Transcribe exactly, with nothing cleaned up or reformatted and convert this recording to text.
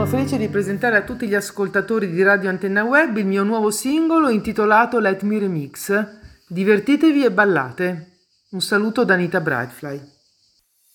felice di presentare a tutti gli ascoltatori di Radio Antenna Web il mio nuovo singolo intitolato Let Me Remix. Divertitevi e ballate. Un saluto da Anita Brightfly.